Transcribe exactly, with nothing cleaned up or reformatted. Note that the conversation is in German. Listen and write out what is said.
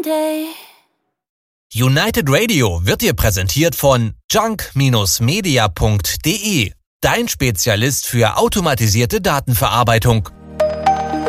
day. United Radio wird dir präsentiert von junk Bindestrich media Punkt de, dein Spezialist für automatisierte Datenverarbeitung.